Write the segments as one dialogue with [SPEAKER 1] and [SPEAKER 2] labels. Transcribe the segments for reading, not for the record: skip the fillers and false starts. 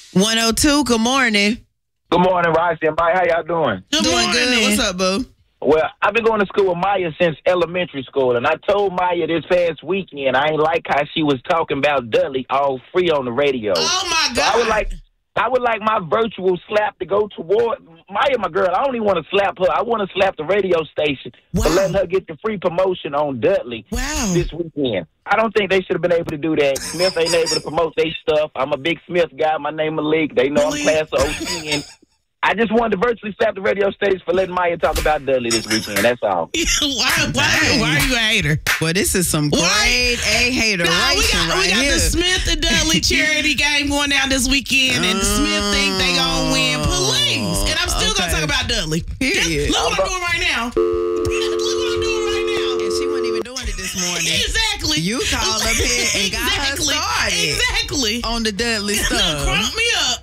[SPEAKER 1] 102, good morning.
[SPEAKER 2] Good morning, Roxy and Mike. How y'all doing?
[SPEAKER 1] Doing good. What's up, boo?
[SPEAKER 2] Well, I've been going to school with Maya since elementary school, and I told Maya this past weekend I ain't like how she was talking about Dudley all free on the radio.
[SPEAKER 3] Oh, my
[SPEAKER 2] So
[SPEAKER 3] God.
[SPEAKER 2] I would like my virtual slap to go toward Maya, my girl. I don't even want to slap her. I want to slap the radio station for letting her get the free promotion on Dudley this weekend. I don't think they should have been able to do that. Smith ain't able to promote their stuff. I'm a big Smith guy. My name Malik. They know I'm class of 010. I just wanted to virtually slap the radio station for letting Maya talk about Dudley this weekend. That's all.
[SPEAKER 3] Why are you a hater?
[SPEAKER 1] Well, this is some grade A hateration
[SPEAKER 3] we got
[SPEAKER 1] here.
[SPEAKER 3] the Smith and Dudley charity game going down this weekend, and the Smith think they gonna win. Please, and I'm still gonna talk about Dudley.
[SPEAKER 1] Period.
[SPEAKER 3] Look what I'm doing right now. Look what I'm doing right now.
[SPEAKER 1] And she wasn't even doing it this morning.
[SPEAKER 3] Exactly.
[SPEAKER 1] You called up here and got her started.
[SPEAKER 3] Exactly.
[SPEAKER 1] On the Dudley stuff.
[SPEAKER 3] Crump me up.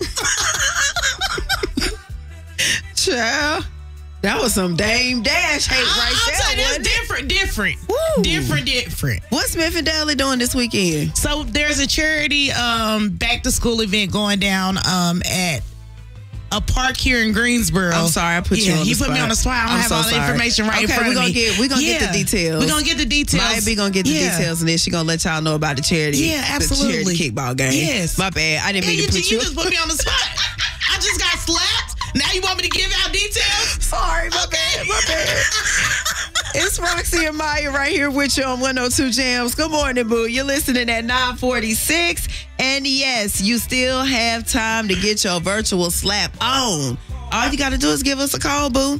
[SPEAKER 1] Child, that was some Dame Dash hate right there.
[SPEAKER 3] I'll say that's different. Different.
[SPEAKER 1] What's Smith and Dudley doing this weekend?
[SPEAKER 3] So there's a charity back to school event going down at a park here in Greensboro.
[SPEAKER 1] I'm sorry, I put you on the spot.
[SPEAKER 3] He put me on the spot. I don't have all the information right in front of me.
[SPEAKER 1] We're going to get the details.
[SPEAKER 3] We're going to get the details.
[SPEAKER 1] Maya be going to get the details, and then she's going to let y'all know about the charity.
[SPEAKER 3] Yeah, absolutely.
[SPEAKER 1] The charity kickball game.
[SPEAKER 3] Yes.
[SPEAKER 1] My bad. I didn't mean to put you.
[SPEAKER 3] You just put me on the spot. I just got slapped. Now you want me to give out details?
[SPEAKER 1] Sorry, my bad. It's Roxy and Maya right here with you on 102 Jams. Good morning, boo. You're listening at 946. And yes, you still have time to get your virtual slap on. All you got to do is give us a call, boo.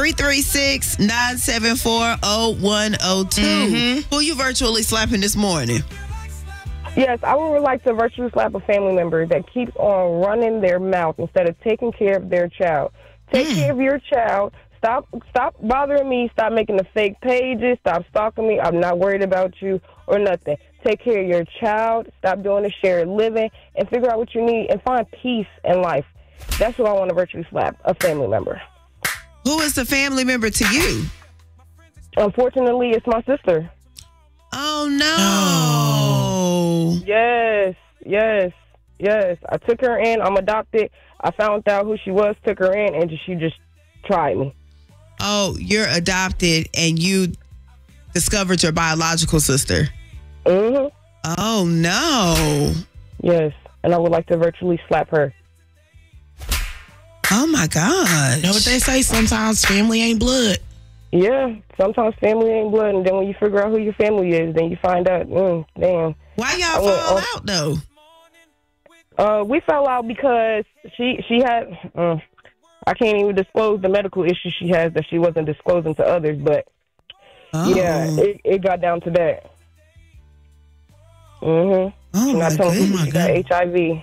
[SPEAKER 1] 336-974-0102. Who you virtually slapping this morning?
[SPEAKER 4] Yes, I would like to virtually slap a family member that keeps on running their mouth instead of taking care of their child. Take care of your child. Stop bothering me. Stop making the fake pages. Stop stalking me. I'm not worried about you or nothing. Take care of your child. Stop doing the shared living and figure out what you need and find peace in life. That's who I want to virtually slap, a family member.
[SPEAKER 1] Who is the family member to you?
[SPEAKER 4] Unfortunately, it's my sister.
[SPEAKER 1] Oh, no.
[SPEAKER 4] Yes. I took her in. I'm adopted. I found out who she was, took her in, and she just tried me.
[SPEAKER 1] Oh, you're adopted, and you discovered your biological sister.
[SPEAKER 4] Mm-hmm.
[SPEAKER 1] Oh, no.
[SPEAKER 4] Yes, and I would like to virtually slap her.
[SPEAKER 1] Oh, my God.
[SPEAKER 3] You know what they say? Sometimes family ain't blood.
[SPEAKER 4] Yeah, sometimes family ain't blood, and then when you figure out who your family is, then you find out, damn.
[SPEAKER 1] Why y'all fall out, though?
[SPEAKER 4] We fell out because she had, I can't even disclose the medical issue she has that she wasn't disclosing to others, but yeah, it got down to that. Mm-hmm.
[SPEAKER 1] Oh,
[SPEAKER 4] She's not telling people she got HIV.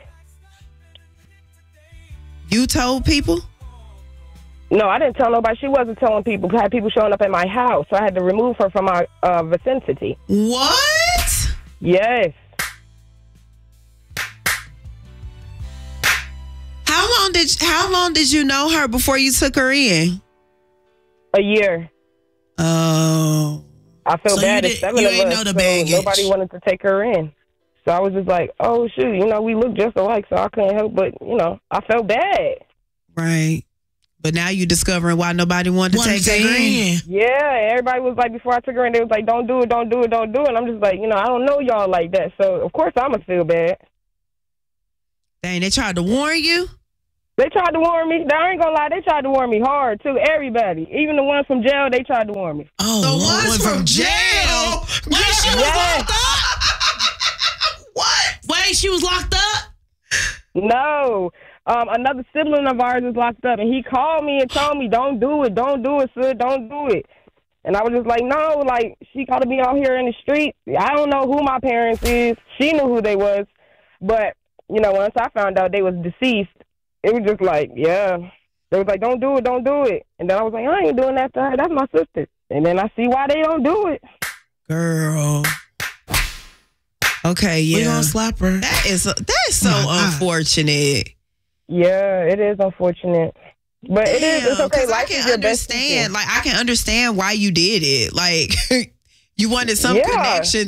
[SPEAKER 1] You told people?
[SPEAKER 4] No, I didn't tell nobody. She wasn't telling people. I had people showing up at my house, so I had to remove her from my vicinity.
[SPEAKER 1] What?
[SPEAKER 4] Yes.
[SPEAKER 1] How long did you know her before you took her in?
[SPEAKER 4] A year.
[SPEAKER 1] Oh.
[SPEAKER 4] I felt bad. It's 7 of us,
[SPEAKER 3] know the baggage.
[SPEAKER 4] Nobody wanted to take her in. So I was just like, oh, shoot, we look just alike, so I couldn't help but, I felt bad.
[SPEAKER 1] Right. But now you're discovering why nobody wanted to take her in.
[SPEAKER 4] Yeah, everybody was like, before I took her in, they was like, don't do it. And I'm just like, I don't know y'all like that. So, of course, I'm going to feel bad.
[SPEAKER 1] Dang, they tried to warn you?
[SPEAKER 4] They tried to warn me. I ain't going to lie, they tried to warn me hard, too. Everybody. Even the ones from jail, they tried to warn me.
[SPEAKER 3] Oh,
[SPEAKER 1] the ones from jail?
[SPEAKER 3] Wait, she was locked up? What? Wait, she was locked up?
[SPEAKER 4] No. Another sibling of ours is locked up, and he called me and told me, don't do it, sir, don't do it. And I was just like, no, like, she called me out here in the street. I don't know who my parents is. She knew who they was. But, once I found out they was deceased, it was just like, yeah. They was like, don't do it. And then I was like, I ain't doing that to her. That's my sister. And then I see why they don't do it.
[SPEAKER 1] Girl. Okay, yeah.
[SPEAKER 3] We gonna slap her.
[SPEAKER 1] That is so unfortunate.
[SPEAKER 4] Yeah, it is unfortunate. But it's okay.
[SPEAKER 1] I can understand. Like, I can understand why you did it. Like, you wanted some connection